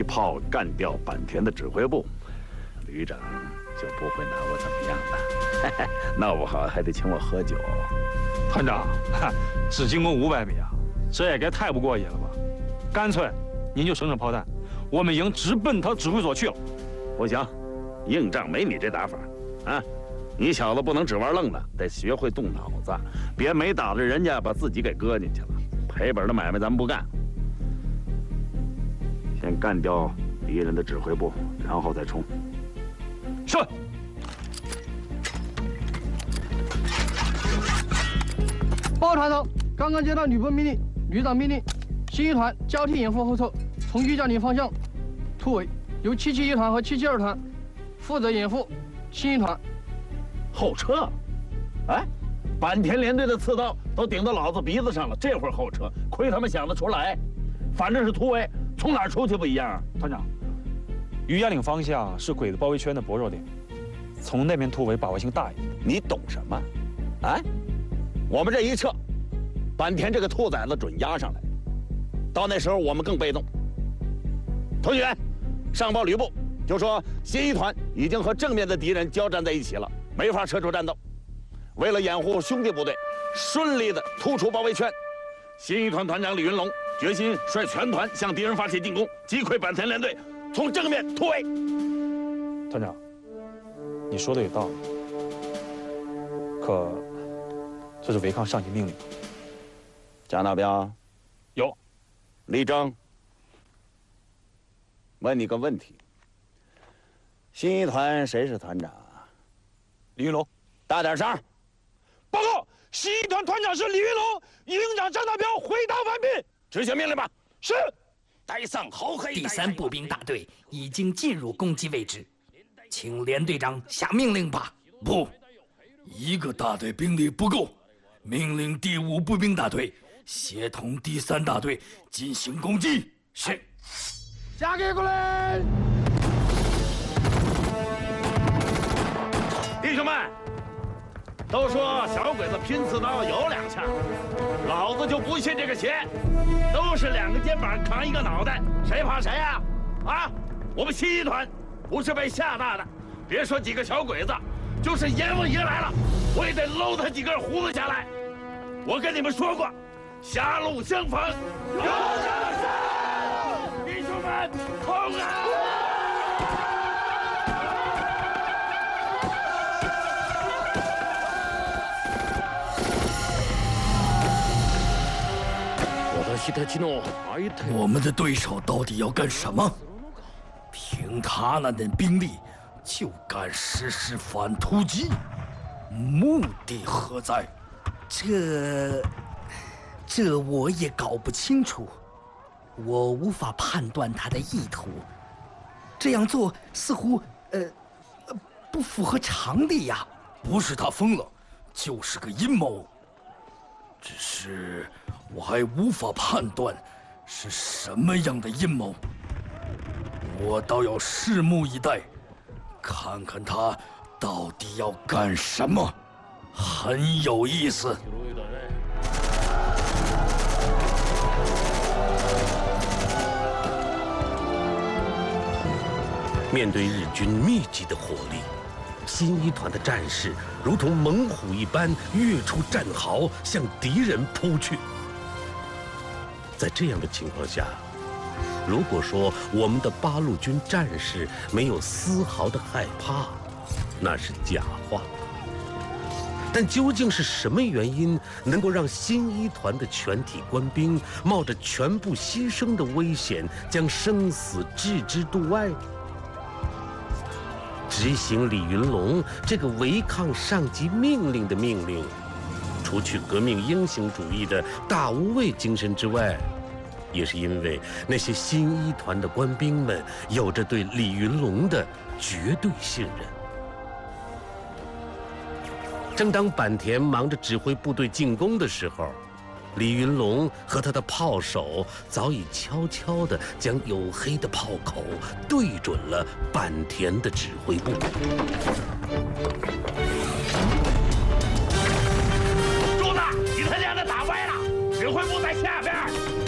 炮干掉坂田的指挥部，旅长就不会拿我怎么样的。闹不好还得请我喝酒。 团长，只进攻500米啊，这也该太不过瘾了吧？干脆您就省省炮弹，我们营直奔他指挥所去了。 不行，硬仗没你这打法啊！你小子不能只玩愣的，得学会动脑子，别没打着人家把自己给搁进去了。赔本的买卖咱们不干。先干掉敌人的指挥部，然后再冲。 是。 报团长，刚刚接到旅部命令，旅长命令，新一团交替掩护后撤，从玉江岭方向突围，由771团和772团负责掩护新一团。 后撤？哎，坂田联队的刺刀都顶到老子鼻子上了，这会儿后撤，亏他们想得出来。反正是突围，从哪儿出去不一样啊？ 团长，余家岭方向是鬼子包围圈的薄弱点，从那边突围把握性大一点。 你懂什么？啊？我们这一撤，坂田这个兔崽子准压上来，到那时候我们更被动。同学，上报旅部，就说新一团已经和正面的敌人交战在一起了，没法撤出战斗。为了掩护兄弟部队顺利的突出包围圈，新一团团长李云龙决心率全团向敌人发起进攻，击溃坂田联队，从正面突围。 团长，你说的有道理，可这是违抗上级命令。 贾大彪， 有。 李征，问你个问题：新一团谁是团长啊？ 李云龙。 大点声！ 报告，新一团团长是李云龙，营长张大彪回答完毕。 执行命令吧。 是。 带上豪黑。 第3步兵大队已经进入攻击位置，请连队长下命令吧。 不，一个大队兵力不够，命令第5步兵大队协同第3大队进行攻击。 是。 加给过来。 弟兄们，都说小鬼子拼刺刀有2下，老子就不信这个邪。都是2个肩膀扛一个脑袋，谁怕谁呀？啊！我们新一团不是被吓大的，别说几个小鬼子，就是阎王爷来了，我也得搂他几根胡子下来。我跟你们说过，狭路相逢有掌声，弟兄们，冲啊！ 我们的对手到底要干什么？凭他那点兵力，就敢实施反突击，目的何在？ 这我也搞不清楚，我无法判断他的意图。这样做似乎不符合常理呀。 不是他疯了，就是个阴谋。只是我还无法判断是什么样的阴谋，我倒要拭目以待，看看他到底要干什么，很有意思。 面对日军密集的火力，新一团的战士如同猛虎一般跃出战壕，向敌人扑去。在这样的情况下，如果说我们的八路军战士没有丝毫的害怕，那是假话。但究竟是什么原因能够让新一团的全体官兵冒着全部牺牲的危险，将生死置之度外？执行李云龙这个违抗上级命令的命令，除去革命英雄主义的大无畏精神之外，也是因为那些新一团的官兵们有着对李云龙的绝对信任。正当坂田忙着指挥部队进攻的时候，李云龙和他的炮手早已悄悄地将黝黑的炮口对准了坂田的指挥部。 柱子，你他娘的打歪了！指挥部在下边。